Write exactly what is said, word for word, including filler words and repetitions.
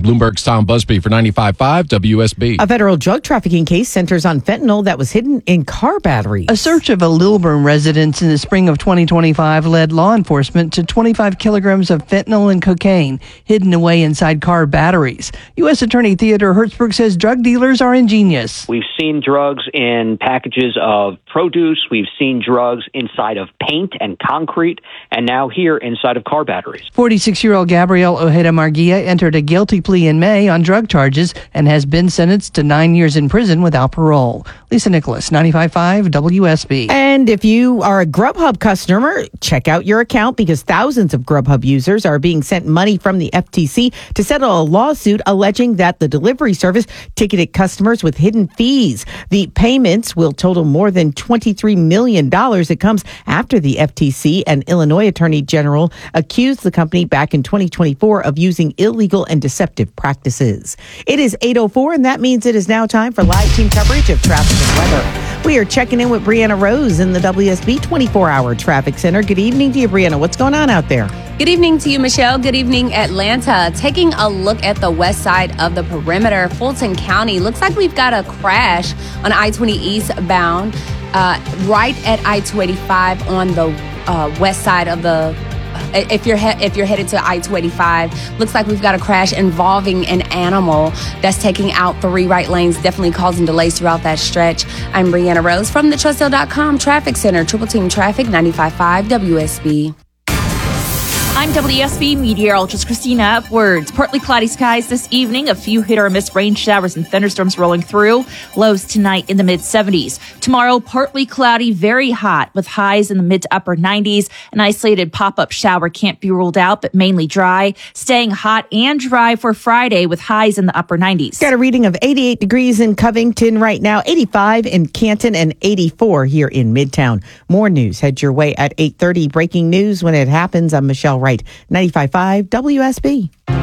Bloomberg's Tom Busby for ninety-five point five W S B. A federal drug trafficking case centers on fentanyl that was hidden in car batteries. A search of a Lilburn residence in the spring of twenty twenty-five led law enforcement to twenty-five kilograms of fentanyl and cocaine hidden away inside car batteries. U S Attorney Theodore Hertzberg says drug dealers are ingenious. We've seen drugs in packages of produce. We've seen drugs inside of paint and concrete, and now here inside of car batteries. forty-six-year-old Gabrielle Ojeda Marguia entered a guilty plea in May on drug charges and has been sentenced to nine years in prison without parole. Lisa Nicholas, ninety-five point five W S B. And if you are a Grubhub customer, check out your account because thousands of Grubhub users are being sent money from the F T C to settle a lawsuit alleging that the delivery service ticketed customers with hidden fees. The payments will total more than twenty-three million dollars. It comes after the F T C and Illinois Attorney General accused the company back in twenty twenty-four of using illegal and deceptive practices. It is eight oh four, and that means it is now time for live team coverage of traffic and weather. We are checking in with Brianna Rose in the W S B twenty-four hour Traffic Center. Good evening to you, Brianna. What's going on out there? Good evening to you, Michelle. Good evening, Atlanta. Taking a look at the west side of the perimeter, Fulton County. Looks like we've got a crash on I twenty eastbound, uh, right at I two eighty-five on the uh, west side of the If you're he- if you're headed to I two eighty-five, looks like we've got a crash involving an animal that's taking out three right lanes, definitely causing delays throughout that stretch. I'm Brianna Rose from the Trust L dot com Traffic Center, Triple Team Traffic, ninety-five point five W S B. I'm W S B meteorologist Christina Upwards. Partly cloudy skies this evening. A few hit or miss rain showers and thunderstorms rolling through. Lows tonight in the mid seventies. Tomorrow, partly cloudy, very hot with highs in the mid to upper nineties. An isolated pop-up shower can't be ruled out, but mainly dry. Staying hot and dry for Friday with highs in the upper nineties. Got a reading of eighty-eight degrees in Covington right now, eighty-five in Canton, and eighty-four here in Midtown. More news head your way at eight thirty. Breaking news when it happens. I'm Michelle Wright, ninety-five point five W S B.